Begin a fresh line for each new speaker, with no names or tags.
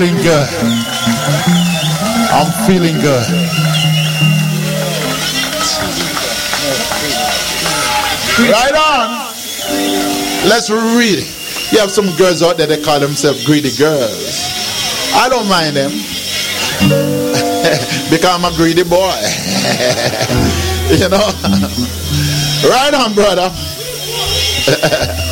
feeling good. I'm feeling good. Right on. Let's read it. You have some girls out there that call themselves greedy girls. I don't mind them. Because I'm a greedy boy. You know. Right on, brother.